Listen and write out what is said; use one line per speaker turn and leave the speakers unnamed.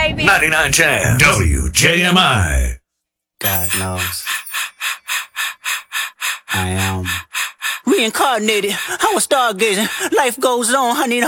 baby.
99.10 WJMI.
God knows. I am reincarnated. I was stargazing. Life goes on. I need